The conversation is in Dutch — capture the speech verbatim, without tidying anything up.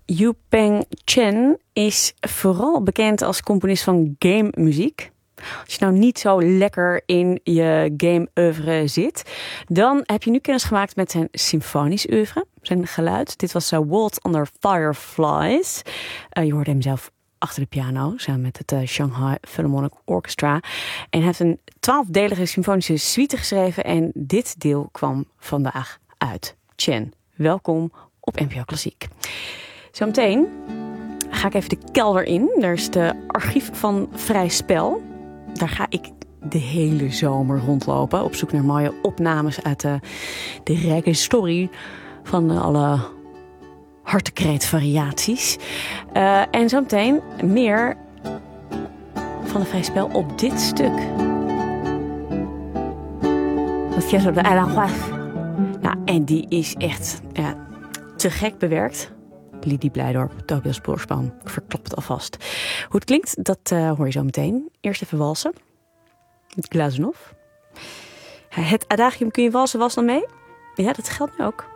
Yu-Peng Chen is vooral bekend als componist van game-muziek. Als je nou niet zo lekker in je game-oeuvre zit, dan heb je nu kennis gemaakt met zijn symfonisch oeuvre, zijn geluid. Dit was uh, Waltz Under Fireflies. Uh, je hoorde hem zelf achter de piano, samen met het uh, Shanghai Philharmonic Orchestra. En hij heeft een twaalfdelige symfonische suite geschreven en dit deel kwam vandaag uit. Chen, welkom op N P O Klassiek. Zometeen ga ik even de kelder in. Daar is de archief van Vrij Spel. Daar ga ik de hele zomer rondlopen op zoek naar mooie opnames uit de, de rijke historie van alle hartekreetvariaties. Uh, en zometeen meer van de Vrij Spel op dit stuk. Dat Fiesta de Aranjuez. Nou, en die is echt ja, te gek bewerkt. Lidie Blijdorp, Tobias Boerspan. Ik verklap het alvast. Hoe het klinkt, dat uh, hoor je zo meteen. Eerst even walsen. Met Glazunov. Het adagium kun je walsen, was dan mee? Ja, dat geldt nu ook.